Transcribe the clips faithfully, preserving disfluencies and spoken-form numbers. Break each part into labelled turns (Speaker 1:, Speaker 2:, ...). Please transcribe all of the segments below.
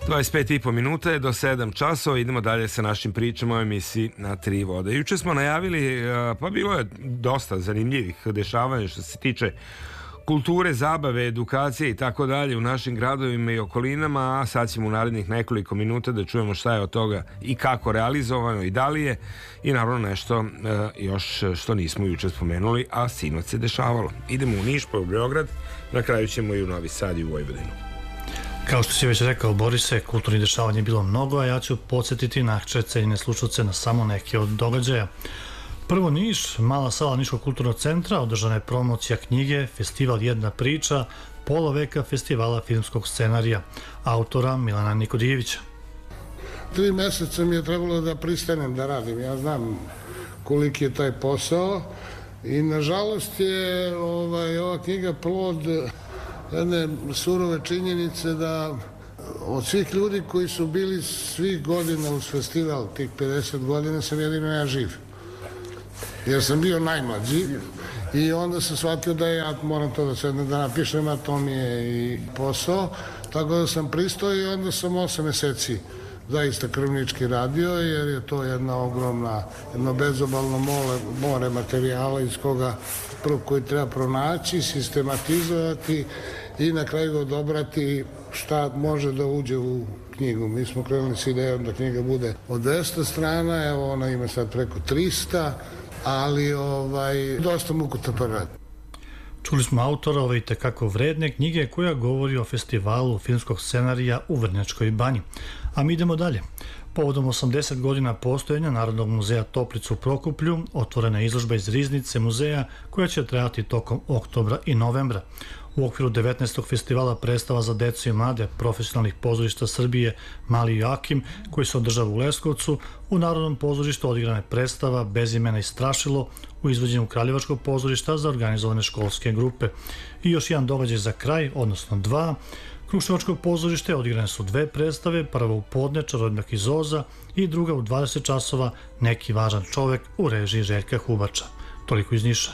Speaker 1: dvadeset pet i po minuta do sedam časova. Idemo dalje sa našim pričama o emisiji Na tri vode. Juče smo najavili, pa bilo je dosta zanimljivih dešavanja što se tiče kulture, zabave, edukacije i tako dalje u našim gradovima i okolinama, a sad ćemo u narednih nekoliko minuta da čujemo šta je od toga i kako realizovano i da li je, i naravno nešto još što nismo juče spomenuli, a sinoć se dešavalo. Idemo u Niš, pa u Beograd, na kraju ćemo i u Novi Sad i u Vojvodinu.
Speaker 2: Kao što si već rekao, Borise, kulturnih dešavanja je bilo mnogo, a ja ću podsjetiti naše cenjene slušalce na samo neke od događaja. Prvo Niš, mala sala Niškog kulturnog centra, održana je promocija knjige Festival Jedna priča, pola veka festivala filmskog scenarija, autora Milana Nikodijevića.
Speaker 3: Tri meseca mi je trebalo da pristanem da radim, ja znam koliki je taj posao i nažalost je ovaj, ova knjiga plod jedne surove činjenice da od svih ljudi koji su bili svih godina uz festival, tih pedeset godina, sam jedino ja živ. Jer sam bio najmlađi i onda sam shvatio da ja moram to da sednem da napišem, a to mi je i posao. Tako da sam pristao i onda sam osam meseci zaista krvnički radio, jer je to jedna ogromna, jedno bezobalno more, more materijala iz koga prvo koji treba pronaći, sistematizovati i na kraju odobrati šta može da uđe u knjigu. Mi smo krenuli s idejom da knjiga bude od dvesta strana, evo ona ima sad preko trista, ali ovaj, dosta mukotrpan rad.
Speaker 2: Čuli smo autora ove itekako vredne knjige koja govori o festivalu filmskog scenarija u Vrnjačkoj banji. A mi idemo dalje. Povodom osamdeset godina postojanja Narodnog muzeja Toplica u Prokuplju otvorena je izložba iz riznice muzeja koja će trajati tokom oktobra i novembra. U okviru devetnaestog festivala predstava za decu i mlade profesionalnih pozorišta Srbije Mali Joakim, koji se održava u Leskovcu, u Narodnom pozorištu odigrana je predstava Bez imena i strašilo u izvođenju Kraljevačkog pozorišta za organizovane školske grupe. I još jedan događaj za kraj, odnosno dva. Kruševačkog pozorište odigrane su dve predstave, prva u podne Čarobnjak iz Oza i druga u dvadeset časova Neki važan čovek u režiji Željka Hubača. Toliko iz Niša.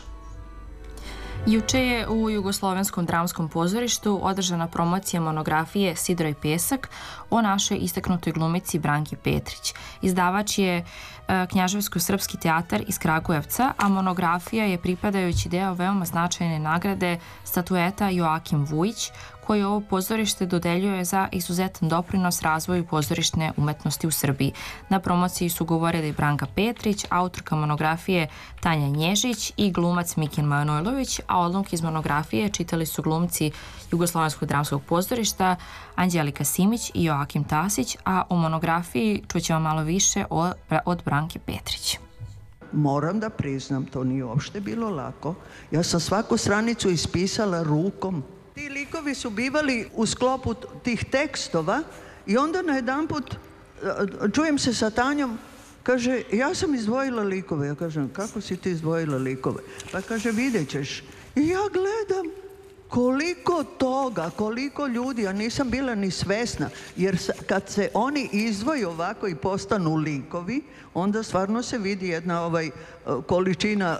Speaker 4: Juče je u Jugoslovenskom dramskom pozorištu održana promocija monografije Sidro i pesak o našoj istaknutoj glumici Branki Petrić. Izdavač je Knjaževsko-srpski teatar iz Kragujevca, a monografija je pripadajući deo veoma značajne nagrade statueta Joakim Vujić, koji ovo pozorište dodeljuje za izuzetan doprinos razvoju pozorišne umetnosti u Srbiji. Na promociji su govorili Branka Petrić, autorka monografije Tanja Nježić i glumac Mikin Manojlović, a odlomke iz monografije čitali su glumci Jugoslovenskog dramskog pozorišta Anđelika Simić i Joakim Tasić, a o monografiji čućemo malo više od Branke Petrić.
Speaker 5: Moram da priznam, to nije uopšte bilo lako. Ja sam svaku stranicu ispisala rukom. Ti likovi su bivali u sklopu tih tekstova i onda najedanput čujem se sa Tanjom, kaže, ja sam izdvojila likove. Ja kažem, kako si ti izdvojila likove? Pa kaže, vidjet ćeš. I ja gledam koliko toga, koliko ljudi, ja nisam bila ni svesna, jer kad se oni izdvoju ovako i postanu likovi, onda stvarno se vidi jedna ovaj količina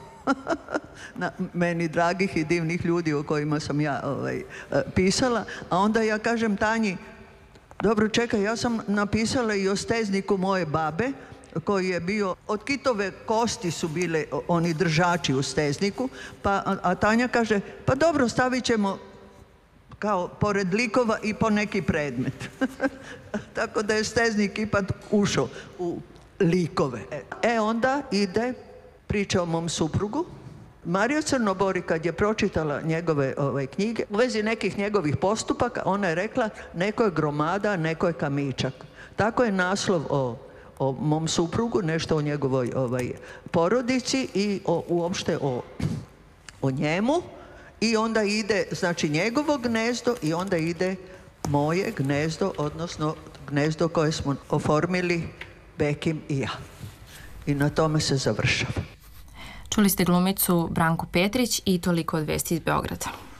Speaker 5: na meni dragih i divnih ljudi o kojima sam ja ovaj, pisala, a onda ja kažem Tanji, dobro čekaj, ja sam napisala i o stezniku moje babe, koji je bio, od kitove kosti su bile oni držači u stezniku, pa, a, a Tanja kaže, pa dobro, stavit ćemo kao pored likova i po neki predmet. Tako da je steznik ipak ušao u likove. E onda ide priča o mom suprugu. Marija Crnobori, kad je pročitala njegove ove, knjige, u vezi nekih njegovih postupaka, ona je rekla, neko je gromada, neko je kamičak. Tako je naslov o, o mom suprugu, nešto o njegovoj ovaj, porodici i o, uopšte o, o njemu. I onda ide, znači, njegovo gnezdo i onda ide moje gnezdo, odnosno gnezdo koje smo oformili Bekim i ja. I na tome se završava.
Speaker 4: Čuli ste glumicu Branku Petrić i toliko od vesti iz Beograda.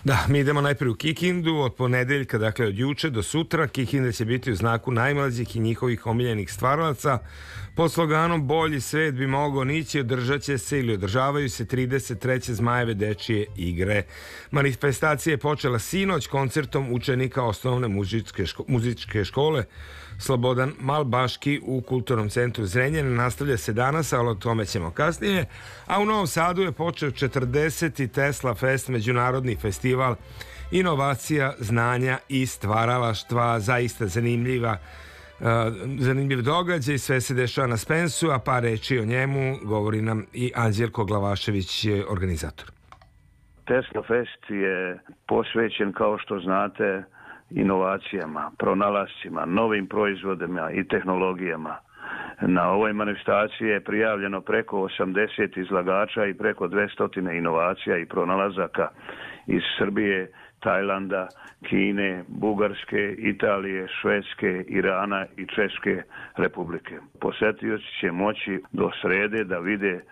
Speaker 1: Da, mi idemo najprije u Kikindu od ponedeljka, dakle od juče do sutra. Kikinda će biti u znaku najmlađih i njihovih omiljenih stvaralaca. Pod sloganom Bolji svet bi mogao nići, održat će se ili održavaju se trideset treće Zmajeve dečije igre. Manifestacija je počela sinoć koncertom učenika osnovne muzičke, ško- muzičke škole Slobodan Malbaški u Kulturnom centru Zrenjanin. Nastavlja se danas, ali o tome ćemo kasnije. A u Novom Sadu je počeo četrdeseti Tesla Fest, međunarodni festival inovacija, znanja i stvaralaštva. Zaista zanimljiva Uh, zanimljiv događaj, sve se dešava na Spensu, a par reči o njemu govori nam i Anđelko Glavašević, organizator.
Speaker 6: Tesla Fest je posvećen, kao što znate, inovacijama, pronalascima, novim proizvodima i tehnologijama. Na ovoj manifestaciji je prijavljeno preko osamdeset izlagača i preko dvesta inovacija i pronalazaka iz Srbije, Tajlanda, Kine, Bugarske, Italije, Švedske, Irana i Češke republike. Posetioci će moći do srede da vide e,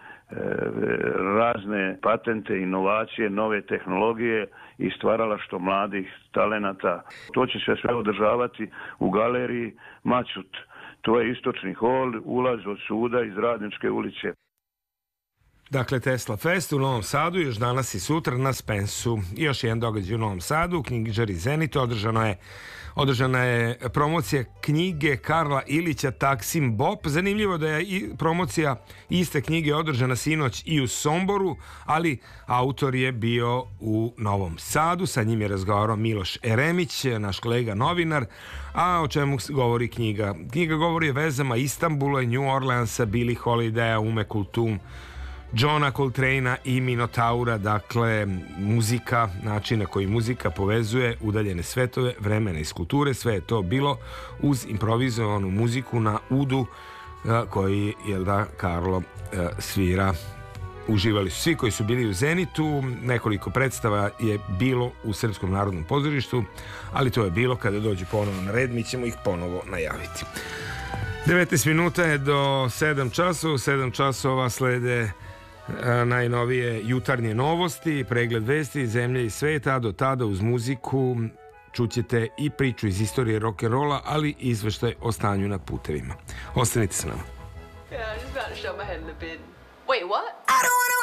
Speaker 6: razne patente, inovacije, nove tehnologije i stvaralaštvo mladih talenata. To će se sve održavati u galeriji Macut. To je istočni hol, ulaz od suda iz Radničke ulice.
Speaker 1: Dakle, Tesla Fest u Novom Sadu, još danas i sutra na Spensu. I još jedan događaj u Novom Sadu, u knjižari Zenit, održano je, održana je promocija knjige Karla Ilića Taksim Bop. Zanimljivo da je i promocija iste knjige održana sinoć i u Somboru, ali autor je bio u Novom Sadu. Sa njim je razgovarao Miloš Eremić, naš kolega novinar. A o čemu govori knjiga? Knjiga govori o vezama Istanbula i New Orleansa, Billie Holidaya, Ume Kultum, Johna Coltrane'a i Minotaura. Dakle, muzika, način na koji muzika povezuje udaljene svetove, vremena iz kulture, sve je to bilo uz improvizovanu muziku na udu koji, jel da, Karlo svira. Uživali su svi koji su bili u Zenitu, nekoliko predstava je bilo u Srpskom narodnom pozorištu, ali to je bilo kada dođu ponovo na red, mi ćemo ih ponovo najaviti. devetnaest minuta je do sedam časova, sedam časova slede najnovije jutarnje novosti, pregled vesti iz zemlje i sveta. Do tada uz muziku čućete i priču iz istorije rock'n'rolla, ali i izveštaj o stanju na putevima. Ostanite s nama.
Speaker 7: Yeah, I just about to shove my head in the bin. Wait, what? I don't wanna